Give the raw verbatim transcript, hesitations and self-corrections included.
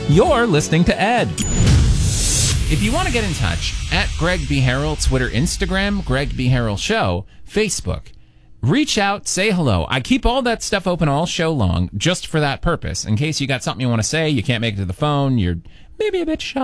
You're listening to Ed. If you want to get in touch, at Greg B. Harrell, Twitter, Instagram, Greg B. Harrell Show, Facebook. Reach out, say hello. I keep all that stuff open all show long just for that purpose. In case you got something you want to say, you can't make it to the phone, you're maybe a bit shy.